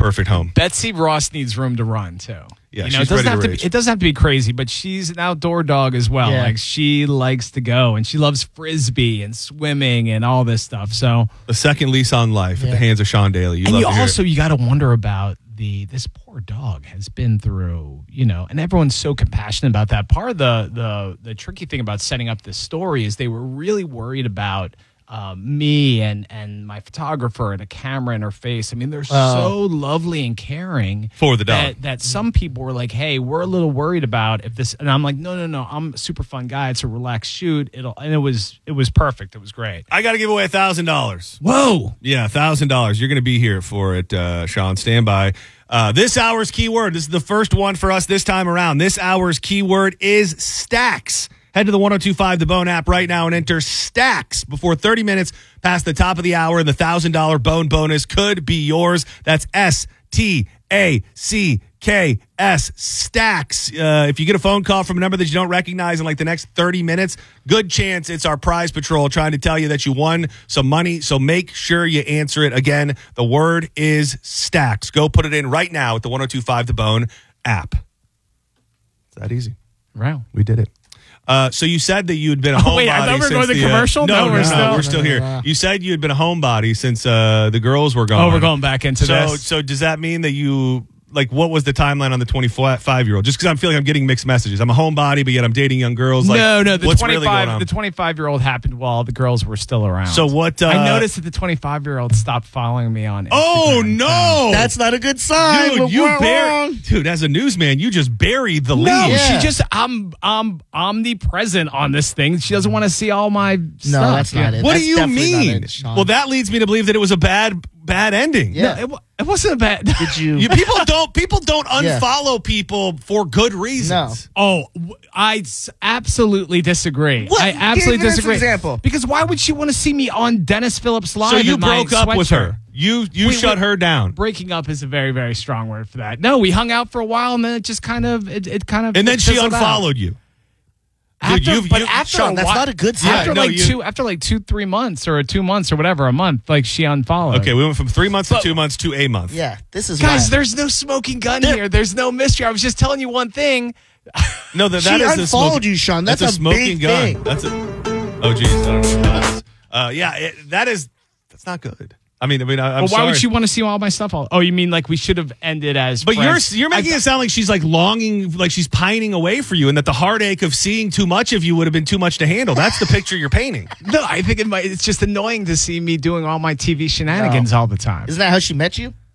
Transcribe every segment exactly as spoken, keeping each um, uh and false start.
perfect home. Betsy Ross needs room to run too. Yeah, you know, she's it doesn't ready have to to. rage. Be, it doesn't have to be crazy, but she's an outdoor dog as well. Yeah. Like she likes to go, and she loves frisbee and swimming and all this stuff. So A second lease on life at Yeah. the hands of Sean Daly. You and love you to hear also it. you got to wonder about the this poor dog has been through, you know, and everyone's so compassionate about that. Part of the the the tricky thing about setting up this story is they were really worried about um, me and and my photographer and a camera in her face. I mean, they're so lovely and caring For the dog. that, that some people were like, "Hey, we're a little worried about if this," and I'm like, "No, no, no, I'm a super fun guy. It's a relaxed shoot. It'll," and it was it was perfect. It was great. I got to give away one thousand dollars. Whoa. Yeah, one thousand dollars. You're going to be here for it, uh, Sean. Stand by. Uh, this hour's keyword, this is the first one for us this time around. This hour's keyword is stacks. Head to the ten twenty-five The Bone app right now and enter stacks before thirty minutes past the top of the hour, and the one thousand dollars Bone bonus could be yours. That's S T A C K S, stacks. Uh, if you get a phone call from a number that you don't recognize in like the next thirty minutes, good chance it's our prize patrol trying to tell you that you won some money. So make sure you answer it. Again, the word is stacks. Go put it in right now at the ten twenty-five The Bone app. It's that easy. Wow. We did it. Uh, so you said that you had been a Oh, homebody. wait, I thought we were since going to the, uh, commercial? No, No, we're we're still, still- we're still here. You said you had been a homebody since uh, the girls were gone. Oh, we're going back into so, this. So does that mean that you, like, what was the timeline on the twenty-five-year-old? Just because I'm feeling I'm getting mixed messages. I'm a homebody, but yet I'm dating young girls. Like, no, no. The what's really going twenty-five, on? the twenty-five-year-old happened while the girls were still around. So what, uh, I noticed that the twenty-five-year-old stopped following me on Instagram. Oh, no. That's not a good sign. Dude, but you we're buried, wrong. dude, as a newsman, you just buried the No, lead. Yeah. she just I'm I'm omnipresent on this thing. She doesn't want to see all my No, stuff. that's not it. What That's do you definitely not mean? it, Sean. Well, that leads me to believe that it was a bad, bad ending. Yeah. No, it, wa- it wasn't a bad. Did you? You, people don't people don't Yeah. unfollow people for good reasons. Oh, w- I s- absolutely disagree. What? I absolutely Give us an disagree. example. Because why would she want to see me on Dennis Phillips Live? So you in my broke up with sweatshirt? her. You you Wait, shut wait. her down. Breaking up is a very, very strong word for that. No, we hung out for a while and then it just kind of it, it kind of And then she fizzled out. unfollowed you. After, Dude, you've- but you- after Sean, a that's while- not a good sign. After Yeah, no, like you- two, after like two, three months or two months or whatever, a month, like she unfollowed. Okay, we went from three months But- to two months to a month. Yeah, this is Guys, wild. there's no smoking gun There- here. There's no mystery. I was just telling you one thing. No, that, She that is a unfollowed smoking, you, Sean. That's a, a smoking big gun. thing. That's a. Oh, geez, I don't know what that is. Uh, yeah, it, that is. That's not good. I mean, I mean, I, I'm Well, why sorry. would she want to see all my stuff? All? Oh, you mean like we should have ended as? But friends? you're you're making I- it sound like she's like longing, like she's pining away for you, and that the heartache of seeing too much of you would have been too much to handle. That's the picture you're painting. No, I think it might, it's just annoying to see me doing all my T V shenanigans all the time. Isn't that how she met you?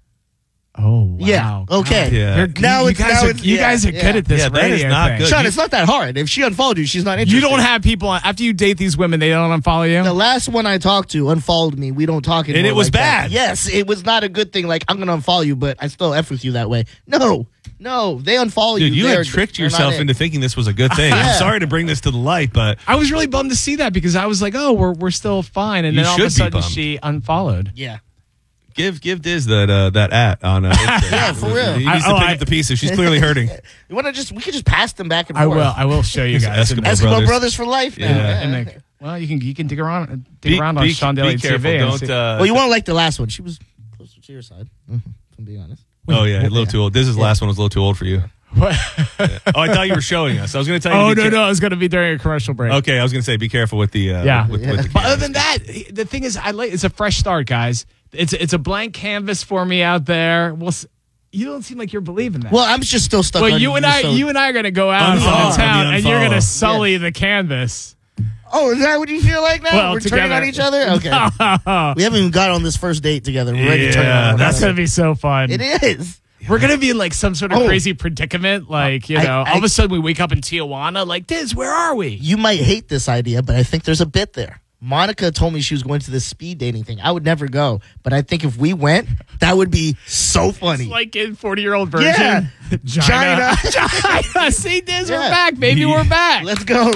Oh, wow. Yeah, okay. God. Yeah. You're- Now you it's- guys now are it's- you yeah, guys are yeah. good at this Yeah, that is radio not thing. good. Sean, you- it's not that hard. If she unfollowed you, she's not interested. You don't have people on, after you date these women, they don't unfollow you. The last one I talked to unfollowed me. We don't talk anymore. it was like that. bad. Yes, it was not a good thing. Like, I'm going to unfollow you, but I still F with you that way. No, no, they unfollow Dude, you. you They're- had tricked they're not yourself it. into thinking this was a good thing. I'm Yeah. sorry to bring this to the light, but I was really bummed to see that because I was like, oh, we're we're still fine, and You then all of a should be sudden bummed. she unfollowed. Yeah. give give Diz that uh, that at on. Uh, Instagram. Yeah, for real. He needs I- to oh, pick I- up the pieces. She's clearly hurting. You want to just, we could just pass them back and I forth. will. I will show you guys. Eskimo in Eskimo the- brothers. brothers. for life now. Yeah. Yeah. in the- well, you can you can dig around dig Be, around on be, Sean be Daly careful. T V. and Don't. see- Uh, Well, you won't like the last one. She was closer to your side, if I'm being honest. oh yeah, a little too old. Diz's last one was a little too old for you. What? Oh, I thought you were showing us. I was going to tell you. Oh to be no ca- no! I was going to be during a commercial break. Okay, I was going to say be careful with the uh, Yeah. with, with the But other cameras. than that, the thing is, I like it's a fresh start, guys. It's it's a blank canvas for me out there. Well, s- you don't seem like you're believing that. Well, I'm just still stuck Well, on you and I, so- you and I are going to go out Unfollow. into town, I'll be and you're going to unfollow. sully the canvas. Oh, is that what you feel like now? Well, We're turning together. on each other? Okay. We haven't even got on this first date together. We're ready to turn Yeah, on one That's another. going to be so fun. It is. We're going to be in like some sort of Oh. crazy predicament. Like, you I- know, I- all of a sudden we wake up in Tijuana, like, Diz, where are we? You might hate this idea, but I think there's a bit there. Monica told me she was going to this speed dating thing. I would never go, but I think if we went, that would be so funny. It's like in forty-year-old version. Yeah. China. China. See, Diz, we're Yeah. back. Baby, we're back. Let's go.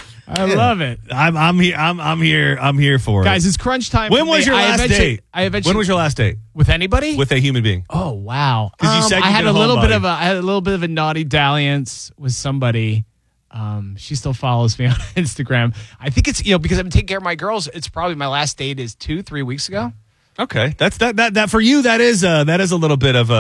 I love it. I'm I'm here. I'm I'm here. I'm here for Guys, it. it's crunch time. When for was me. your I last eventually- date? I eventually, When was your last date with anybody? with a human being? Oh wow! 'Cause you Um, said I you had did a a little bit homebody. of a I had a little bit of a naughty dalliance with somebody. Um, she still follows me on Instagram. I think it's you know because I've been taking care of my girls. It's probably my last date is two three weeks ago. Okay, that's that that that for you. That is uh that is a little bit of a.